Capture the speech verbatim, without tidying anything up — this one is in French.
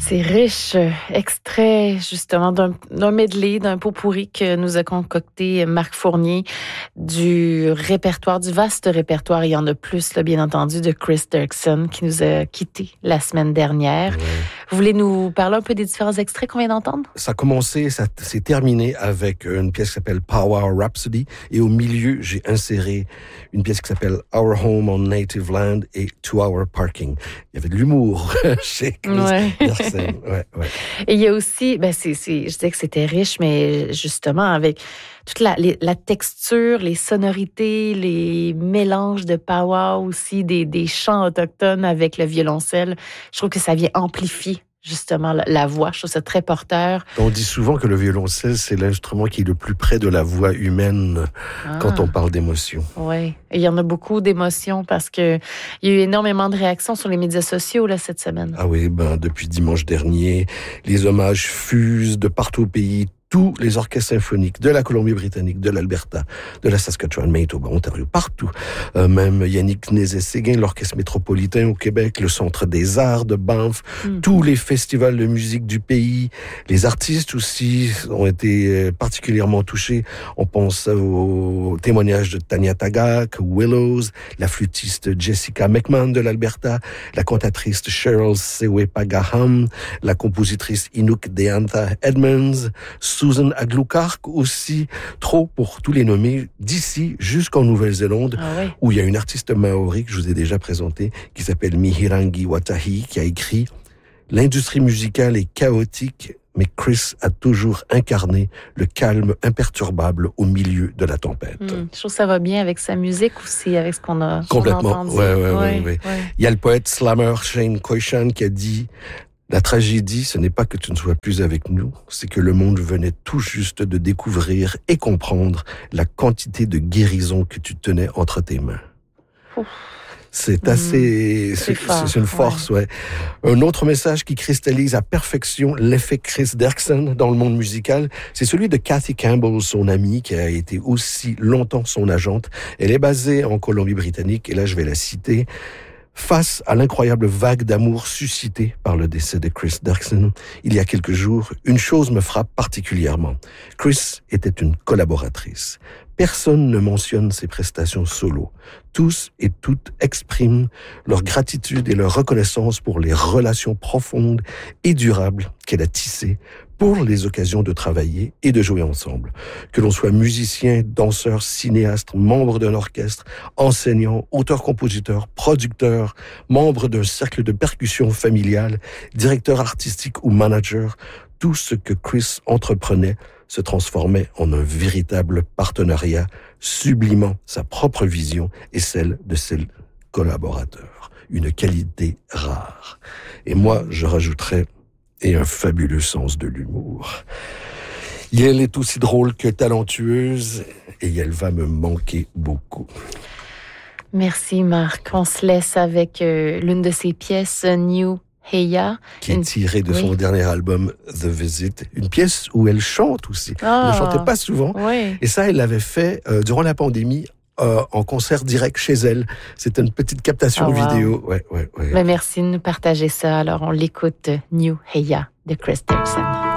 C'est riche, extrait justement d'un, d'un medley, d'un pot pourri que nous a concocté Marc Fournier du répertoire, du vaste répertoire, il y en a plus, là, bien entendu, de Chris Dirksen qui nous a quittés la semaine dernière. Ouais. Vous voulez nous parler un peu des différents extraits qu'on vient d'entendre? Ça a commencé, ça s'est terminé avec une pièce qui s'appelle Power Rhapsody et au milieu, j'ai inséré une pièce qui s'appelle Our Home on Native Land et Two Hour Parking. Il y avait de l'humour chez Chris ouais. Dirksen. Ouais, ouais. Et il y a aussi, ben c'est, c'est, je disais que c'était riche, mais justement avec toute la, les, la texture, les sonorités, les mélanges de power aussi, des, des chants autochtones avec le violoncelle, je trouve que ça vient amplifier justement la, la voix. Je trouve ça très porteur. On dit souvent que le violoncelle, c'est l'instrument qui est le plus près de la voix humaine ah. quand on parle d'émotion. Oui, il y en a beaucoup d'émotions parce que il y a eu énormément de réactions sur les médias sociaux là cette semaine. Ah oui, ben depuis dimanche dernier, les hommages fusent de partout au pays. Tous les orchestres symphoniques de la Colombie-Britannique, de l'Alberta, de la Saskatchewan, Manitoba, Ontario, partout. Euh, même Yannick Nézet-Séguin, l'Orchestre métropolitain au Québec, le Centre des Arts de Banff, mmh. tous les festivals de musique du pays. Les artistes aussi ont été particulièrement touchés. On pense au témoignage de Tanya Tagaq, Willows, la flûtiste Jessica McMahon de l'Alberta, la cantatrice Cheryl Sewe-Pagaham, la compositrice Inuk Deantha Edmonds, Susan Aglukark aussi, trop pour tous les nommer, d'ici jusqu'en Nouvelle-Zélande, ah oui. où il y a une artiste maori que je vous ai déjà présentée, qui s'appelle Mihirangi Watahi, qui a écrit « L'industrie musicale est chaotique, mais Chris a toujours incarné le calme imperturbable au milieu de la tempête. Mmh, » Je trouve que ça va bien avec sa musique aussi, avec ce qu'on a, Complètement. qu'on a entendu. Ouais, ouais, ouais, ouais. Ouais. Il y a le poète slammer Shane Koishan qui a dit « La tragédie, ce n'est pas que tu ne sois plus avec nous, c'est que le monde venait tout juste de découvrir et comprendre la quantité de guérison que tu tenais entre tes mains. Ouf. » C'est assez, mmh, c'est, c'est, c'est une force, ouais. ouais. Un autre message qui cristallise à perfection l'effet Chris Dirksen dans le monde musical, c'est celui de Kathy Campbell, son amie, qui a été aussi longtemps son agente. Elle est basée en Colombie-Britannique, et là, je vais la citer. Face à l'incroyable vague d'amour suscitée par le décès de Chris Dirksen, il y a quelques jours, une chose me frappe particulièrement. Chris était une collaboratrice. Personne ne mentionne ses prestations solo. Tous et toutes expriment leur gratitude et leur reconnaissance pour les relations profondes et durables qu'elle a tissées pour les occasions de travailler et de jouer ensemble. Que l'on soit musicien, danseur, cinéaste, membre d'un orchestre, enseignant, auteur-compositeur, producteur, membre d'un cercle de percussion familiale, directeur artistique ou manager, tout ce que Chris entreprenait se transformait en un véritable partenariat, sublimant sa propre vision et celle de ses collaborateurs. Une qualité rare. Et moi, je rajouterais et un fabuleux sens de l'humour. Et elle est aussi drôle que talentueuse et elle va me manquer beaucoup. Merci Marc. On se laisse avec euh, l'une de ses pièces, New Heya. Qui est tirée de son oui. dernier album, The Visit. Une pièce où elle chante aussi. Oh. Elle ne chantait pas souvent. Oui. Et ça, elle l'avait fait euh, durant la pandémie. Euh, en concert direct chez elle. C'était une petite captation oh, wow. vidéo. Ouais, ouais, ouais. Ben, merci de nous partager ça. Alors, on l'écoute, New Heya de Chris Dirksen.